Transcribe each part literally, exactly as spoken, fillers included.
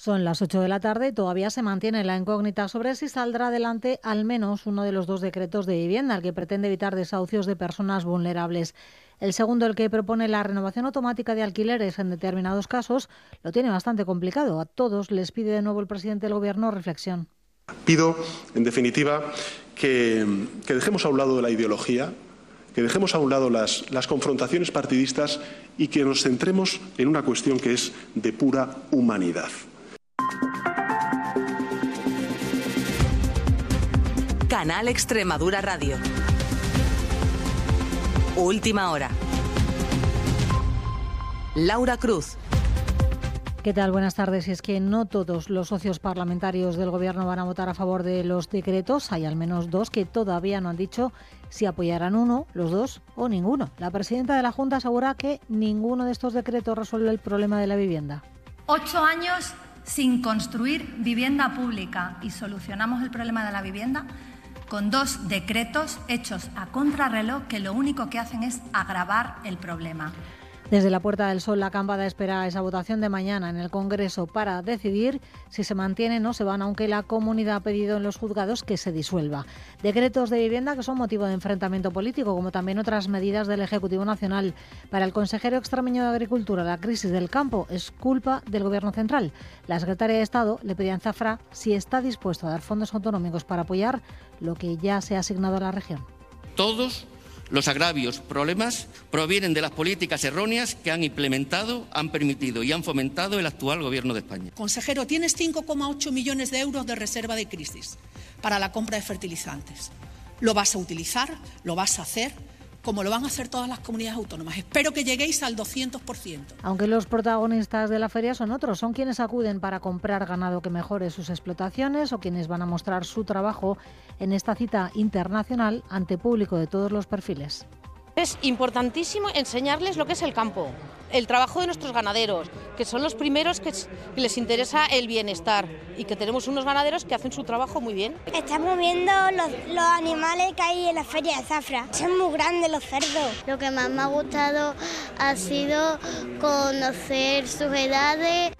Son las ocho de la tarde y todavía se mantiene la incógnita sobre si saldrá adelante al menos uno de los dos decretos de vivienda, el que pretende evitar desahucios de personas vulnerables. El segundo, el que propone la renovación automática de alquileres en determinados casos, lo tiene bastante complicado. A todos les pide de nuevo el presidente del Gobierno reflexión. Pido, en definitiva, que, que dejemos a un lado la ideología, que dejemos a un lado las, las confrontaciones partidistas y que nos centremos en una cuestión que es de pura humanidad. Canal Extremadura Radio. Última hora. Laura Cruz. ¿Qué tal? Buenas tardes. Y es que no todos los socios parlamentarios del Gobierno van a votar a favor de los decretos. Hay al menos dos que todavía no han dicho si apoyarán uno, los dos o ninguno. La presidenta de la Junta asegura que ninguno de estos decretos resuelve el problema de la vivienda. Ocho años sin construir vivienda pública y solucionamos el problema de la vivienda con dos decretos hechos a contrarreloj que lo único que hacen es agravar el problema. Desde la Puerta del Sol, la Cámara espera esa votación de mañana en el Congreso para decidir si se mantienen o se van, aunque la comunidad ha pedido en los juzgados que se disuelva. Decretos de vivienda que son motivo de enfrentamiento político, como también otras medidas del Ejecutivo Nacional. Para el consejero extremeño de Agricultura, la crisis del campo es culpa del Gobierno central. La secretaria de Estado le pedía a Zafra si está dispuesto a dar fondos autonómicos para apoyar lo que ya se ha asignado a la región. Todos los agravios, problemas, provienen de las políticas erróneas que han implementado, han permitido y han fomentado el actual Gobierno de España. Consejero, tienes cinco coma ocho millones de euros de reserva de crisis para la compra de fertilizantes. ¿Lo vas a utilizar? ¿Lo vas a hacer? Como lo van a hacer todas las comunidades autónomas. Espero que lleguéis al doscientos por ciento. Aunque los protagonistas de la feria son otros, son quienes acuden para comprar ganado que mejore sus explotaciones o quienes van a mostrar su trabajo en esta cita internacional ante público de todos los perfiles. Es importantísimo enseñarles lo que es el campo, el trabajo de nuestros ganaderos, que son los primeros que les interesa el bienestar y que tenemos unos ganaderos que hacen su trabajo muy bien. Estamos viendo los, los animales que hay en la feria de Zafra. Son muy grandes los cerdos. Lo que más me ha gustado ha sido conocer sus edades.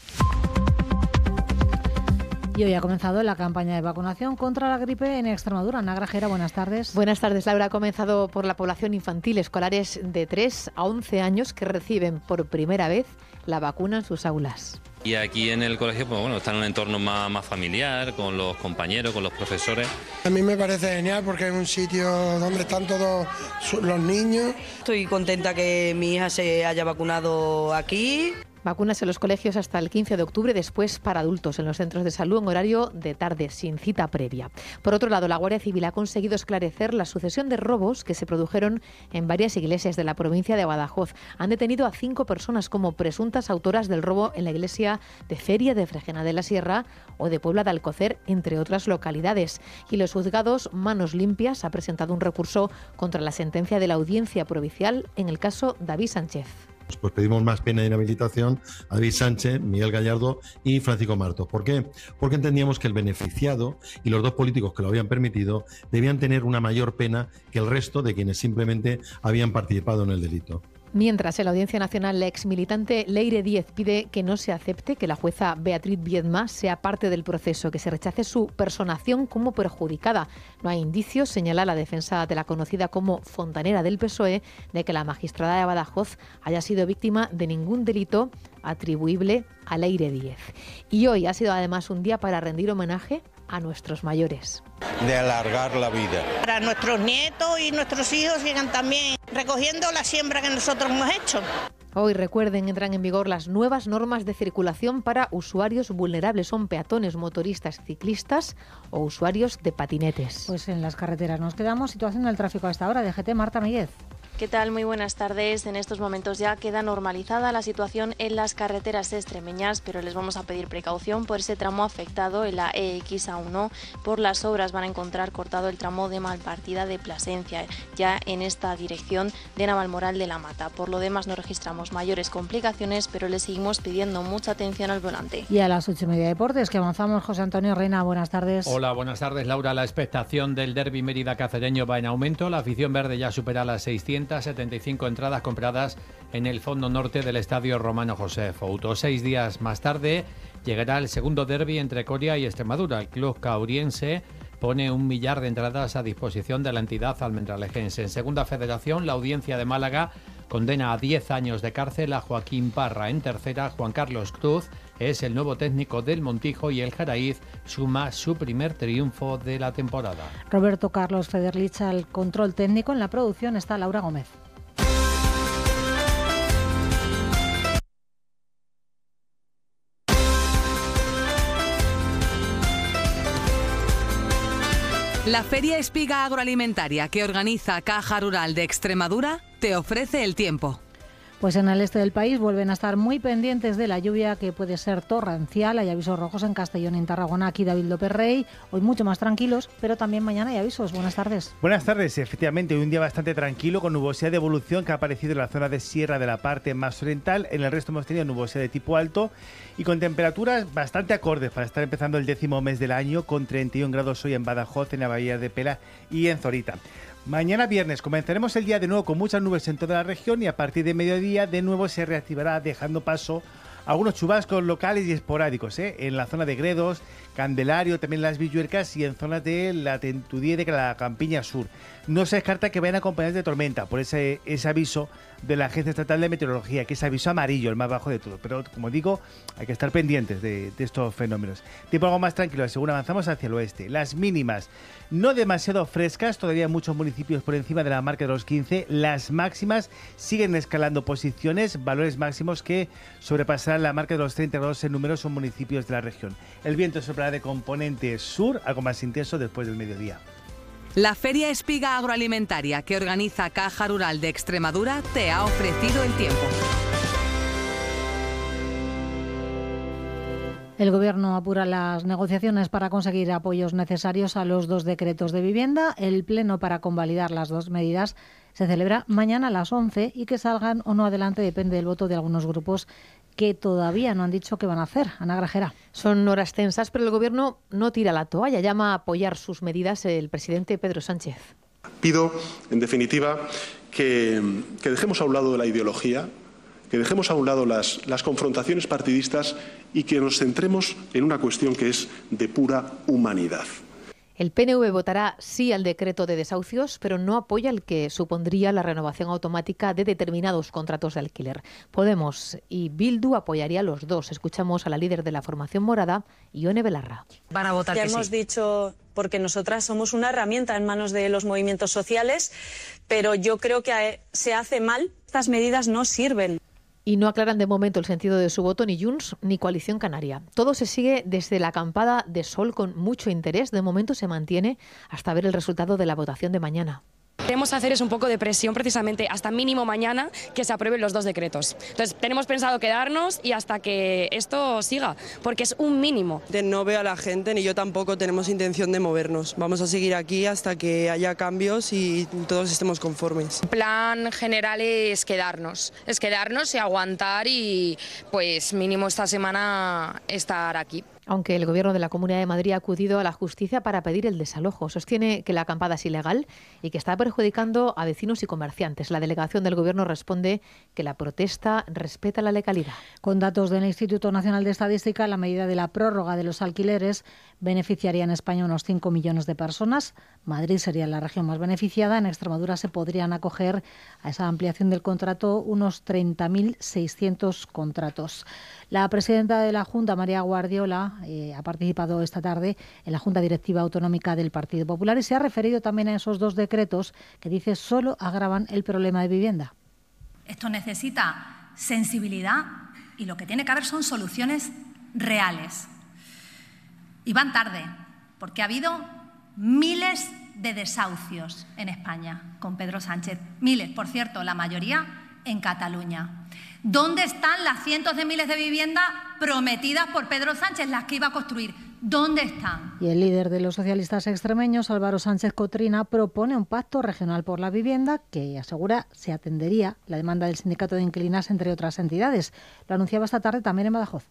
Y hoy ha comenzado la campaña de vacunación contra la gripe en Extremadura. Ana Grajera, buenas tardes. Buenas tardes, Laura. Ha comenzado por la población infantil, escolares de tres a once años que reciben por primera vez la vacuna en sus aulas. Y aquí en el colegio, pues bueno, está en un entorno más, más familiar, con los compañeros, con los profesores. A mí me parece genial porque es un sitio donde están todos los niños. Estoy contenta que mi hija se haya vacunado aquí. Vacunas en los colegios hasta el quince de octubre, después para adultos en los centros de salud en horario de tarde, sin cita previa. Por otro lado, la Guardia Civil ha conseguido esclarecer la sucesión de robos que se produjeron en varias iglesias de la provincia de Badajoz. Han detenido a cinco personas como presuntas autoras del robo en la iglesia de Feria de Fregena de la Sierra o de Puebla de Alcocer, entre otras localidades. Y los juzgados Manos Limpias ha presentado un recurso contra la sentencia de la Audiencia Provincial en el caso David Sánchez. Pues pedimos más pena de inhabilitación a David Sánchez, Miguel Gallardo y Francisco Martos. ¿Por qué? Porque entendíamos que el beneficiado y los dos políticos que lo habían permitido debían tener una mayor pena que el resto de quienes simplemente habían participado en el delito. Mientras, en la Audiencia Nacional, la exmilitante Leire Díez pide que no se acepte que la jueza Beatriz Viedma sea parte del proceso, que se rechace su personación como perjudicada. No hay indicios, señala la defensa de la conocida como fontanera del P S O E, de que la magistrada de Badajoz haya sido víctima de ningún delito atribuible a Leire Díez. Y hoy ha sido además un día para rendir homenaje a nuestros mayores. De alargar la vida. Para nuestros nietos y nuestros hijos sigan también recogiendo la siembra que nosotros hemos hecho. Hoy, recuerden, entran en vigor las nuevas normas de circulación para usuarios vulnerables. Son peatones, motoristas, ciclistas o usuarios de patinetes. Pues en las carreteras nos quedamos. Situación del tráfico a esta hora. D G T, Marta Míguez. ¿Qué tal? Muy buenas tardes. En estos momentos ya queda normalizada la situación en las carreteras extremeñas, pero les vamos a pedir precaución por ese tramo afectado en la E X A uno. Por las obras van a encontrar cortado el tramo de Malpartida de Plasencia, ya en esta dirección de Navalmoral de la Mata. Por lo demás no registramos mayores complicaciones, pero les seguimos pidiendo mucha atención al volante. Y a las ocho y media deportes, que avanzamos. José Antonio Reina, buenas tardes. Hola, buenas tardes, Laura. La expectación del derbi Mérida cacereño va en aumento. La afición verde ya supera las seiscientas trescientas setenta y cinco entradas compradas en el fondo norte del Estadio Romano José Fouto. Seis días más tarde llegará el segundo derbi entre Coria y Extremadura. El club cauriense pone un millar de entradas a disposición de la entidad almendralejense. En Segunda Federación, la Audiencia de Málaga condena a diez años de cárcel a Joaquín Parra. En Tercera, Juan Carlos Cruz es el nuevo técnico del Montijo y el Jaraíz suma su primer triunfo de la temporada. Roberto Carlos Federlich al control técnico. En la producción está Laura Gómez. La Feria Espiga Agroalimentaria que organiza Caja Rural de Extremadura te ofrece el tiempo. Pues en el este del país vuelven a estar muy pendientes de la lluvia, que puede ser torrencial. Hay avisos rojos en Castellón y en Tarragona. Aquí David López Rey. Hoy mucho más tranquilos, pero también mañana hay avisos. Buenas tardes. Buenas tardes. Efectivamente, hoy un día bastante tranquilo, con nubosidad de evolución que ha aparecido en la zona de sierra de la parte más oriental. En el resto hemos tenido nubosidad de tipo alto y con temperaturas bastante acordes para estar empezando el décimo mes del año, con treinta y un grados hoy en Badajoz, en la Bahía de Pela y en Zorita. Mañana viernes comenzaremos el día de nuevo con muchas nubes en toda la región y a partir de mediodía de nuevo se reactivará, dejando paso a algunos chubascos locales y esporádicos, ¿eh? En la zona de Gredos, Candelario, también las Villuercas y en zonas de la Tentudía y de la Campiña Sur. No se descarta que vayan acompañados de tormenta, por ese, ese aviso de la Agencia Estatal de Meteorología, que es aviso amarillo, el más bajo de todo. Pero, como digo, hay que estar pendientes de, de estos fenómenos. Tiempo algo más tranquilo, según avanzamos hacia el oeste. Las mínimas no demasiado frescas, todavía en muchos municipios por encima de la marca de los quince. Las máximas siguen escalando posiciones, valores máximos que sobrepasarán la marca de los treinta grados en numerosos municipios de la región. El viento soplará de componente sur, algo más intenso después del mediodía. La Feria Espiga Agroalimentaria que organiza Caja Rural de Extremadura te ha ofrecido el tiempo. El Gobierno apura las negociaciones para conseguir apoyos necesarios a los dos decretos de vivienda. El pleno para convalidar las dos medidas se celebra mañana a las once y que salgan o no adelante depende del voto de algunos grupos que todavía no han dicho qué van a hacer. Ana Grajera. Son horas tensas, pero el Gobierno no tira la toalla. Llama a apoyar sus medidas el presidente Pedro Sánchez. Pido, en definitiva, que, que dejemos a un lado la ideología, que dejemos a un lado las, las confrontaciones partidistas y que nos centremos en una cuestión que es de pura humanidad. El P N V votará sí al decreto de desahucios, pero no apoya el que supondría la renovación automática de determinados contratos de alquiler. Podemos y Bildu apoyaría los dos. Escuchamos a la líder de la formación morada, Ione Belarra. Van a votar que sí. Hemos dicho, porque nosotras somos una herramienta en manos de los movimientos sociales, pero yo creo que se hace mal. Estas medidas no sirven. Y no aclaran de momento el sentido de su voto ni Junts ni Coalición Canaria. Todo se sigue desde la acampada de sol con mucho interés. De momento se mantiene hasta ver el resultado de la votación de mañana. Queremos hacer es un poco de presión precisamente hasta mínimo mañana que se aprueben los dos decretos. Entonces tenemos pensado quedarnos y hasta que esto siga, porque es un mínimo. No veo a la gente ni yo tampoco tenemos intención de movernos. Vamos a seguir aquí hasta que haya cambios y todos estemos conformes. El plan general es quedarnos, es quedarnos y aguantar y pues mínimo esta semana estar aquí. Aunque el Gobierno de la Comunidad de Madrid ha acudido a la justicia para pedir el desalojo. Sostiene que la acampada es ilegal y que está perjudicando a vecinos y comerciantes. La delegación del Gobierno responde que la protesta respeta la legalidad. Con datos del Instituto Nacional de Estadística, la medida de la prórroga de los alquileres beneficiaría en España unos cinco millones de personas. Madrid sería la región más beneficiada. En Extremadura se podrían acoger a esa ampliación del contrato unos treinta mil seiscientos contratos. La presidenta de la Junta, María Guardiola, eh, ha participado esta tarde en la Junta Directiva Autonómica del Partido Popular y se ha referido también a esos dos decretos que dice solo agravan el problema de vivienda. Esto necesita sensibilidad y lo que tiene que haber son soluciones reales. Y van tarde, porque ha habido miles de desahucios en España con Pedro Sánchez. Miles, por cierto, la mayoría en Cataluña. ¿Dónde están las cientos de miles de viviendas prometidas por Pedro Sánchez, las que iba a construir? ¿Dónde están? Y el líder de los socialistas extremeños, Álvaro Sánchez Cotrina, propone un pacto regional por la vivienda que asegura se atendería la demanda del sindicato de inquilinas, entre otras entidades. Lo anunciaba esta tarde también en Badajoz.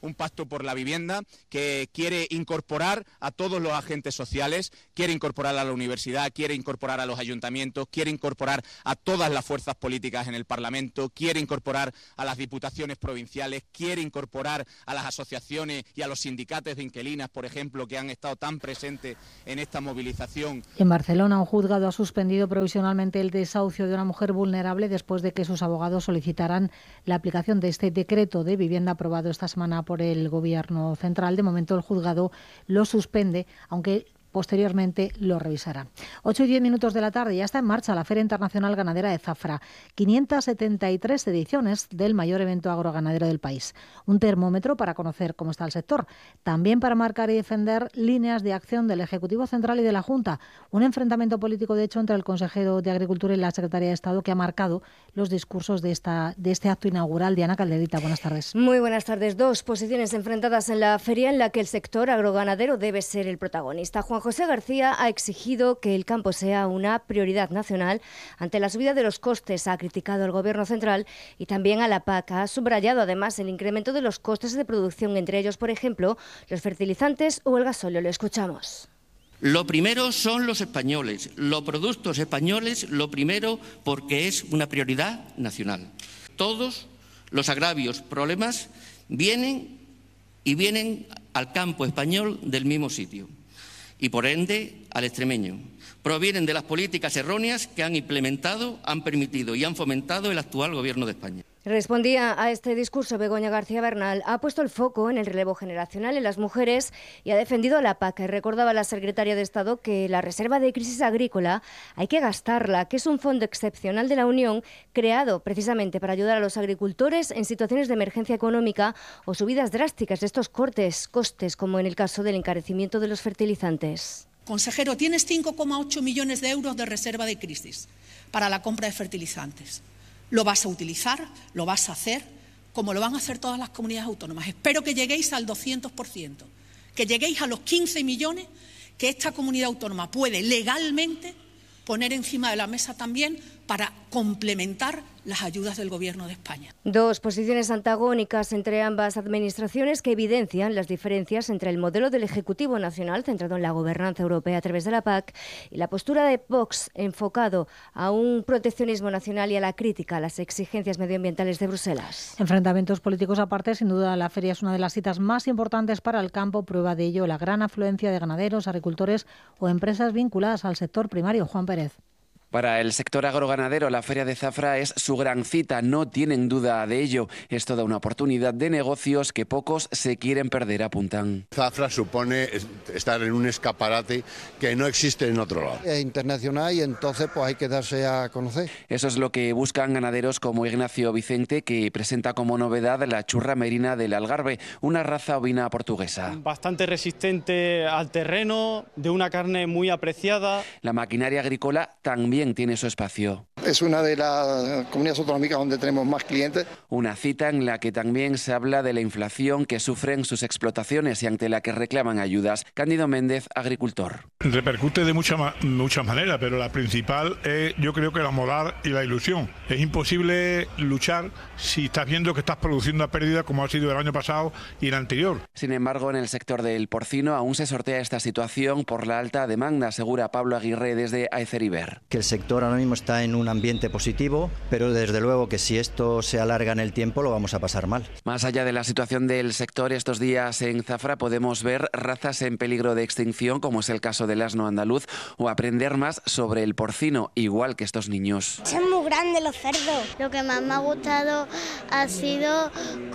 un pacto por la vivienda que quiere incorporar a todos los agentes sociales, quiere incorporar a la universidad, quiere incorporar a los ayuntamientos, quiere incorporar a todas las fuerzas políticas en el Parlamento, quiere incorporar a las diputaciones provinciales, quiere incorporar a las asociaciones y a los sindicatos de inquilinas, por ejemplo, que han estado tan presentes en esta movilización. En Barcelona, un juzgado ha suspendido provisionalmente el desahucio de una mujer vulnerable después de que sus abogados solicitaran la aplicación de este decreto de vivienda aprobado esta semana por el Gobierno central. De momento, el juzgado lo suspende, aunque posteriormente lo revisará. ocho y diez minutos de la tarde, ya está en marcha la Feria Internacional Ganadera de Zafra. quinientas setenta y tres ediciones del mayor evento agroganadero del país. Un termómetro para conocer cómo está el sector. También para marcar y defender líneas de acción del Ejecutivo Central y de la Junta. Un enfrentamiento político, de hecho, entre el consejero de Agricultura y la Secretaría de Estado que ha marcado los discursos de, esta, de este acto inaugural. Diana Calderita, buenas tardes. Muy buenas tardes. Dos posiciones enfrentadas en la feria en la que el sector agroganadero debe ser el protagonista. Juan José García ha exigido que el campo sea una prioridad nacional ante la subida de los costes. Ha criticado al Gobierno central y también a la P A C. Ha subrayado además el incremento de los costes de producción, entre ellos, por ejemplo, los fertilizantes o el gasóleo. Lo escuchamos. Lo primero son los españoles, los productos españoles, lo primero porque es una prioridad nacional. Todos los agravios, problemas, vienen y vienen al campo español del mismo sitio y por ende al extremeño. Provienen de las políticas erróneas que han implementado, han permitido y han fomentado el actual Gobierno de España. Respondía a este discurso Begoña García Bernal. Ha puesto el foco en el relevo generacional en las mujeres y ha defendido a la P A C. Recordaba a la secretaria de Estado que la reserva de crisis agrícola hay que gastarla, que es un fondo excepcional de la Unión creado precisamente para ayudar a los agricultores en situaciones de emergencia económica o subidas drásticas de estos cortes, costes, como en el caso del encarecimiento de los fertilizantes. Consejero, tienes cinco coma ocho millones de euros de reserva de crisis para la compra de fertilizantes. Lo vas a utilizar, lo vas a hacer, como lo van a hacer todas las comunidades autónomas. Espero que lleguéis al doscientos por ciento, que lleguéis a los quince millones que esta comunidad autónoma puede legalmente poner encima de la mesa también para complementar las ayudas del Gobierno de España. Dos posiciones antagónicas entre ambas administraciones que evidencian las diferencias entre el modelo del Ejecutivo Nacional, centrado en la gobernanza europea a través de la P A C, y la postura de Vox, enfocado a un proteccionismo nacional y a la crítica a las exigencias medioambientales de Bruselas. Enfrentamientos políticos aparte, sin duda la feria es una de las citas más importantes para el campo. Prueba de ello la gran afluencia de ganaderos, agricultores o empresas vinculadas al sector primario. Juan Pérez. Para el sector agroganadero, la Feria de Zafra es su gran cita, no tienen duda de ello. Es toda una oportunidad de negocios que pocos se quieren perder, apuntan. Zafra supone estar en un escaparate que no existe en otro lado. Es internacional y entonces pues hay que darse a conocer. Eso es lo que buscan ganaderos como Ignacio Vicente, que presenta como novedad la churra merina del Algarve, una raza ovina portuguesa. Bastante resistente al terreno, de una carne muy apreciada. La maquinaria agrícola también tiene su espacio. Es una de las comunidades autonómicas donde tenemos más clientes. Una cita en la que también se habla de la inflación que sufren sus explotaciones y ante la que reclaman ayudas. Cándido Méndez, agricultor. Repercute de muchas muchas maneras, pero la principal es, yo creo que la moral y la ilusión. Es imposible luchar si estás viendo que estás produciendo a pérdida como ha sido el año pasado y el anterior. Sin embargo, en el sector del porcino aún se sortea esta situación por la alta demanda, asegura Pablo Aguirre desde Aeceriver. Que el sector ahora mismo está en un ambiente positivo, pero desde luego que si esto se alarga en el tiempo lo vamos a pasar mal. Más allá de la situación del sector, estos días en Zafra podemos ver razas en peligro de extinción, como es el caso del asno andaluz, o aprender más sobre el porcino, igual que estos niños. Son muy grandes los cerdos. Lo que más me ha gustado ha sido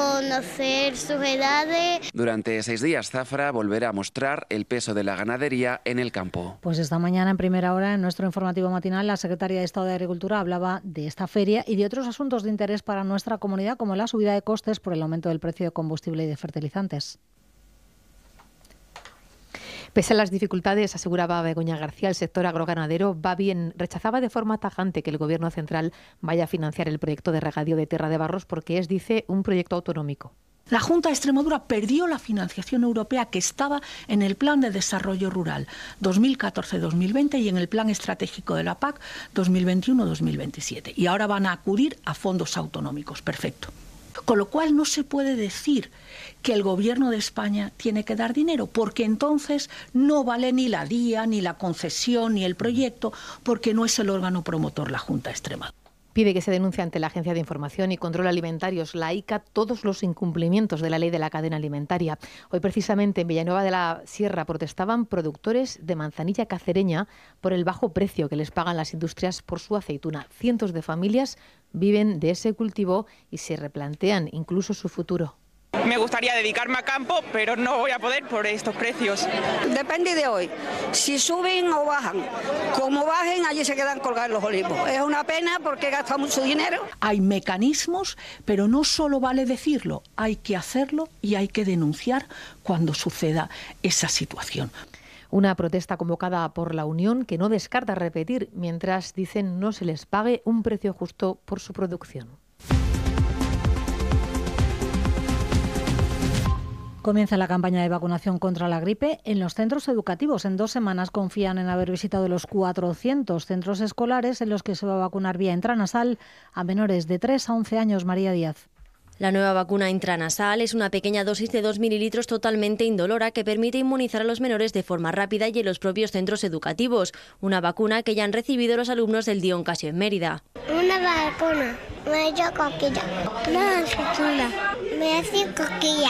conocer sus edades. Durante seis días Zafra volverá a mostrar el peso de la ganadería en el campo. Pues esta mañana en primera hora en nuestro informativo matinal la secretaria de Estado de Agricultura hablaba de esta feria y de otros asuntos de interés para nuestra comunidad, como la subida de costes por el aumento del precio de combustible y de fertilizantes. Pese a las dificultades, aseguraba Begoña García, el sector agroganadero va bien. Rechazaba de forma tajante que el Gobierno central vaya a financiar el proyecto de regadío de Tierra de Barros porque es, dice, un proyecto autonómico. La Junta de Extremadura perdió la financiación europea que estaba en el Plan de Desarrollo Rural dos mil catorce a dos mil veinte y en el Plan Estratégico de la P A C dos mil veintiuno a dos mil veintisiete. Y ahora van a acudir a fondos autonómicos. Perfecto. Con lo cual no se puede decir que el Gobierno de España tiene que dar dinero, porque entonces no vale ni la D I A, ni la concesión, ni el proyecto, porque no es el órgano promotor la Junta de Extremadura. Pide que se denuncie ante la Agencia de Información y Control Alimentarios, la I C A, todos los incumplimientos de la ley de la cadena alimentaria. Hoy, precisamente, en Villanueva de la Sierra protestaban productores de manzanilla cacereña por el bajo precio que les pagan las industrias por su aceituna. Cientos de familias viven de ese cultivo y se replantean incluso su futuro. Me gustaría dedicarme a campo, pero no voy a poder por estos precios. Depende de hoy, si suben o bajan. Como bajen, allí se quedan colgados los olivos. Es una pena porque gasta mucho dinero. Hay mecanismos, pero no solo vale decirlo, hay que hacerlo y hay que denunciar cuando suceda esa situación. Una protesta convocada por la Unión que no descarta repetir mientras dicen no se les pague un precio justo por su producción. Comienza la campaña de vacunación contra la gripe en los centros educativos. En dos semanas confían en haber visitado los cuatrocientos centros escolares en los que se va a vacunar vía intranasal a menores de tres a once años. María Díaz. La nueva vacuna intranasal es una pequeña dosis de dos mililitros totalmente indolora que permite inmunizar a los menores de forma rápida y en los propios centros educativos. Una vacuna que ya han recibido los alumnos del Dion Casio en Mérida. Una vacuna, me he hecho coquilla. Una vacuna, me he hecho coquilla.